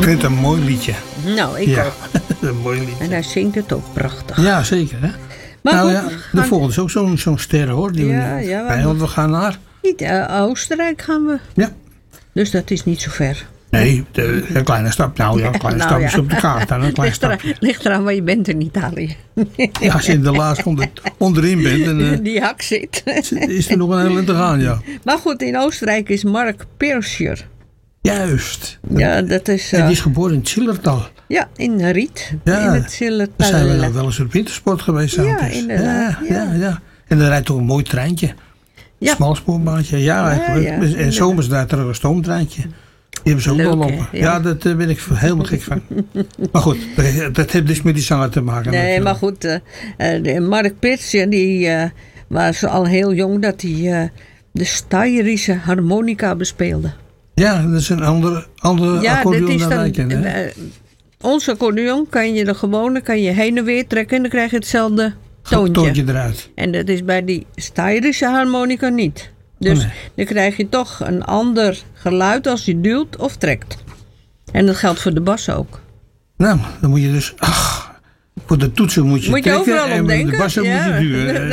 Ik vind het een mooi liedje. Nou, ik ook. Een mooi liedje. En hij zingt het ook prachtig. Ja, zeker. Hè? Maar nou goed, ja, de volgende is ook zo'n ster hoor. Want we gaan naar... Oostenrijk gaan we. Ja. Dus dat is niet zo ver. Nee, een kleine stap. Een kleine stap is op de kaart. Een klein stapje. Ligt eraan waar je bent in Italië. Ja, als je in de laatste onderin bent. En, die hak zit. Is er nog een heel eind te gaan, ja. Maar goed, in Oostenrijk is Mark Pirscher. Juist. Ja, dat is... En die is geboren in het Zillertal. Ja, in Riet. Ja, in het Zillertal. Daar zijn we dan wel eens op wintersport geweest. Ja, inderdaad. Ja. En dan rijdt toch een mooi treintje. Ja. Smalspoorbaantje. Ja. En zomers rijdt er een stoomtreintje. Die hebben ze ook wel lopen. Ja, daar ben ik helemaal gek van. Maar goed, dat heeft dus met die zanger te maken. Nee, maar goed. Mark Pirscher, die was al heel jong dat hij de Steirische harmonica bespeelde. Ja, dat is een andere accordeon dan wij kennen. Ons accordeon kan je heen en weer trekken en dan krijg je hetzelfde toontje eruit. En dat is bij die Steirische harmonica niet. Dus dan krijg je toch een ander geluid als je duwt of trekt. En dat geldt voor de bas ook. Nou, dan moet je dus... voor de toetsen moet je trekken overal en omdenken. de bassen moet je duwen.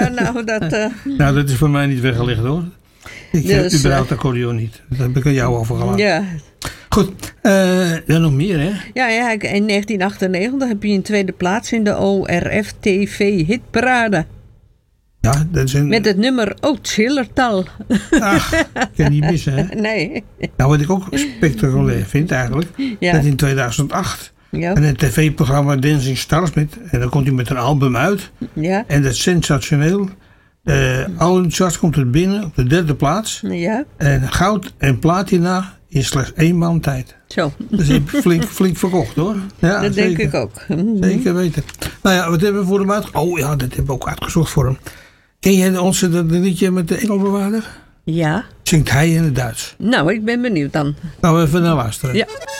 Nou, dat is voor mij niet weggelegd hoor. Ik heb überhaupt accordeon niet. Dat heb ik aan jou overgelaten. Ja. Goed, nog meer hè? Ja, in 1998 heb je een tweede plaats in de ORF TV Hitparade. Ja, dat is met het nummer Zillertal. Ach, ik kan niet missen hè? Nee. Nou, wat ik ook spectaculair vind eigenlijk. Ja. Dat in 2008 een tv-programma Dancing Stars en dan komt hij met een album uit. Ja. En dat is sensationeel. Al hun charts komt er binnen op de 3e plaats. Ja. En goud en platina in slechts 1 maand tijd. Zo. Dus heb flink verkocht hoor. Ja, dat zeker. denk ik ook. Zeker weten. Nou ja, wat hebben we voor hem uitgezocht? Oh ja, dat hebben we ook uitgezocht voor hem. Ken jij dat liedje met de Engelbewaarder? Ja. Zingt hij in het Duits. Nou, ik ben benieuwd dan. Nou, even naar luisteren. Ja.